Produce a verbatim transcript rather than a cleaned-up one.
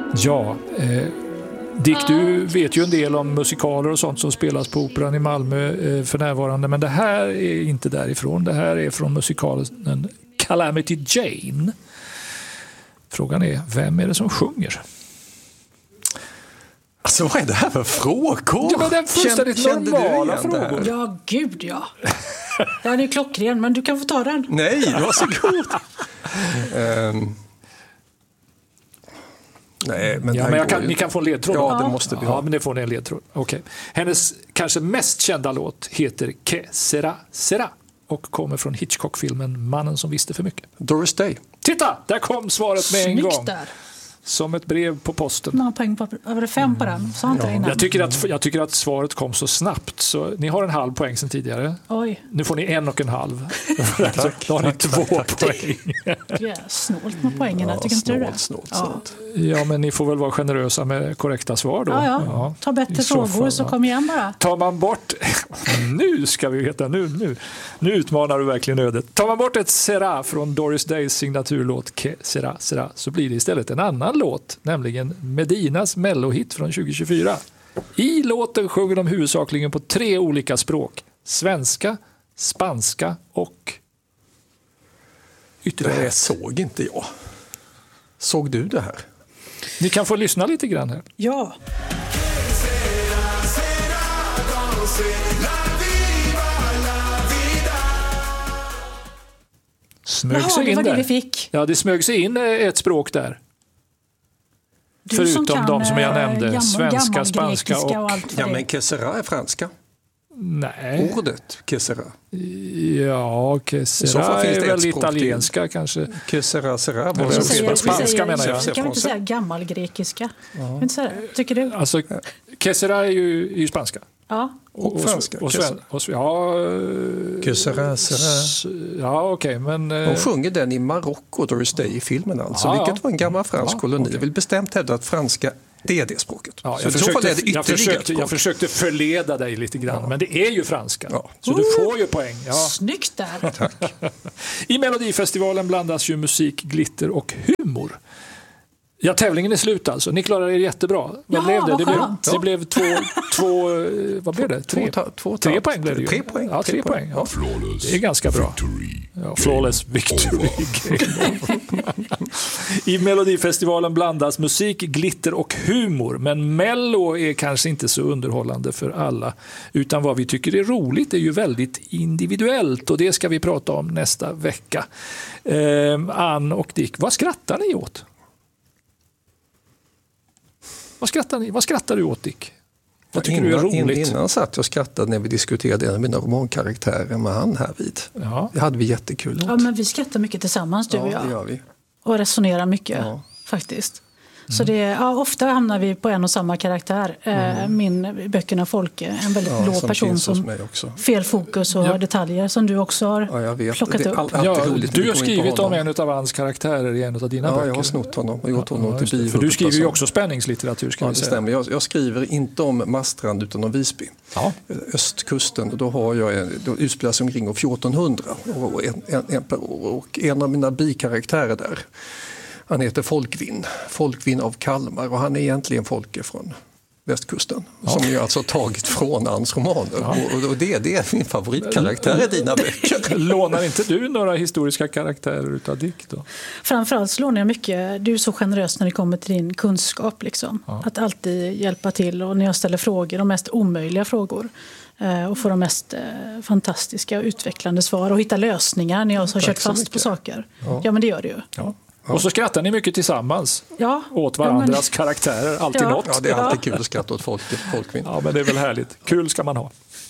Ja, eh, Dick, du vet ju en del om musikaler och sånt som spelas på Operan i Malmö eh, för närvarande, men det här är inte därifrån. Det här är från musikalen Calamity Jane. Frågan är, vem är det som sjunger? Alltså, vad är det här för frågor? Ja, men det är fullständigt Kände, normala kände frågor. Ja, gud ja. Den är klockren, men du kan få ta den. Nej, varsågod. um, nej, men, ja, men jag kan, ni kan få en ledtråd. Ja, det måste vi ha. Ja, men det får ni en ledtråd. Okay. Hennes kanske mest kända låt heter Que sera sera och kommer från Hitchcock-filmen Mannen som visste för mycket. Doris Day. Titta, där kom svaret med en Snyggt gång. Där. Som ett brev på posten. Man har poäng på, över fem på den. Så inte Ja. Jag, tycker att, jag tycker att svaret kom så snabbt. Så ni har en halv poäng sedan tidigare. Oj. Nu får ni en och en halv. Tack, Då har ni tack, två tack, poäng. Ja, snålt med poängen. Ja, tycker inte du det? snålt, snålt, Ja. snålt. Ja, men ni får väl vara generösa med korrekta svar då. Ja, ja. Ja. Ta bättre I så frågor fall, så ja. kom igen bara. Tar man bort... nu ska vi veta, nu, nu. Nu utmanar du verkligen ödet. Tar man bort ett Sera från Doris Days signaturlåt Que sera sera så blir det istället en annan låt, nämligen Medinas mellohit från tjugo tjugofyra. I låten sjunger de huvudsakligen på tre olika språk. Svenska, spanska och Det ytterligare här ett. såg inte jag. Såg du det här? Ni kan få lyssna lite grann här. Ja. Smög Jaha, sig det in var det där. vi fick. Ja, det smög sig in ett språk där. Du Förutom som kan, de som jag eh, nämnde, gammal- svenska, gammal spanska grekiska och- allt för Ja, det. men que sera är franska. Nej. Ordet que sera. Ja, que I så sera fall finns är det väl ett språk italienska kanske. Que sera sera. Men Var vi det säger- på vi spanska, säger- menar jag. Kan vi inte säga gammalgrekiska? Kan inte säga det? Tycker du? Alltså, que sera är ju, är ju spanska. Ja. Och franska. Och, sven, och, sven- ja, eh, Que sera sera. s- ja okej, men... eh, De sjunger den i Marocko, Doris Day, i filmen alltså. Ja, ja. Vilket var en gammal fransk Ja, koloni. okej. Jag vill bestämt hävda att franska, det är det språket. Ja, så jag, i så fall försökte, är det jag, ytterligare försökte, ett språk. jag försökte förleda dig lite grann, Ja. men det är ju franska. Ja. Så du får ju poäng. Ja. Snyggt där. I Melodifestivalen blandas ju musik, glitter och humor. Ja, tävlingen är slut alltså. Ni klarar er jättebra. Vad Jaha, blev det? vad Det blev, skönt. det blev två, två... Vad blev det? Tre, Två, två, tre poäng blev det ju. Tre poäng. Ja, tre poäng. Ja. Flawless Det är ganska bra. victory. Ja, flawless victory. I Melodifestivalen blandas musik, glitter och humor. Men Mello är kanske inte så underhållande för alla. Utan vad vi tycker är roligt är ju väldigt individuellt. Och det ska vi prata om nästa vecka. Eh, Ann och Dick, vad skrattar ni åt? Vad skrattar ni? Vad skrattar du åt, Dick? Vad tycker innan, du är roligt? Innan satt jag och skrattade när vi diskuterade en av mina romankaraktärer med han här vid. Ja. Det hade vi jättekul åt. Ja, men vi skrattar mycket tillsammans, du och Ja, det jag. gör vi. Och resonerar mycket, Ja. faktiskt. Så det, ja, ofta hamnar vi på en och samma karaktär. Eh, Min i böckerna Folke, en väldigt Ja, blå som person finns hos som mig också. fel fokus och Ja. detaljer som du också har Ja, jag vet. plockat Det är upp. all- alltid Ja, roligt när vi du har går in på skrivit om honom. en av hans karaktärer i en av dina Ja, böcker. jag har snott honom och gjort honom Ja, till just det. För du bihuvudperson. skriver ju också spänningslitteratur, ska Ja, vi det säga. stämmer. Jag, jag skriver inte om Marstrand utan om Visby. Ja. Östkusten. Och då har jag en, då utspelar sig omkring år fjortonhundra och en, en, en per år. Och en av mina bikaraktärer där, han heter Folkvin. Folkvin av Kalmar och han är egentligen Folke från västkusten. Ja. Som jag alltså tagit från hans romaner. Ja. Och, och det, det är min favoritkaraktär i dina böcker. Lånar inte du några historiska karaktärer utav Dick då? Framförallt så lånar jag mycket. Du är så generös när det kommer till din kunskap. Liksom. Ja. Att alltid hjälpa till. Och när jag ställer frågor, de mest omöjliga frågor. eh, Och får de mest eh, fantastiska och utvecklande svar. Och hitta lösningar när jag har Tack kört så fast mycket. på saker. Ja. Ja, men det gör det ju. Ja. Och så skrattar ni mycket tillsammans Ja. åt Ja, men- varandras karaktärer. Alltid Ja. något. Ja, det är alltid kul att skratta åt folk, Folkvin. Ja, men det är väl härligt. Kul ska man ha.